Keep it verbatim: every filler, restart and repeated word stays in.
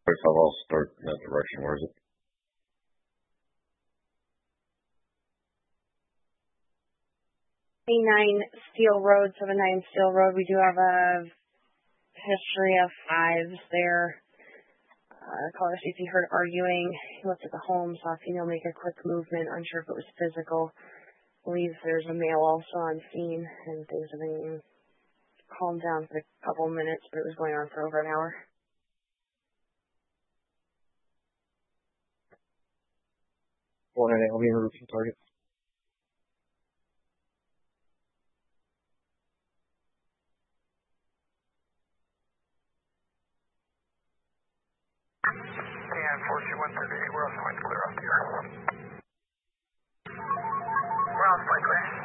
I'll start in that direction. Where is it? nine Steel Road, seven nine Steel Road. We do have a history of fives there. Uh, caller C C heard arguing. He looked at the home, saw a female make a quick movement, unsure if it was physical. Believes there's a male also on scene, and things have been calmed down for a couple minutes, but it was going on for over an hour. One and I'll be in roofing target. And four two one thirty-eight, we're also going to clear off here. We're also going to clear.